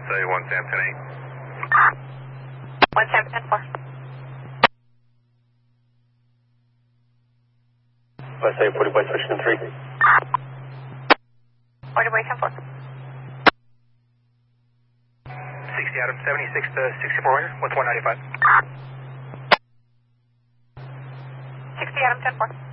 say 1 Sam 10-8. 1 Sam 10-4. Let's say 40 by section 3. 40 by 10-4. 60 Adam, 76 to 64 here, with 195. 60 Adam 10-4.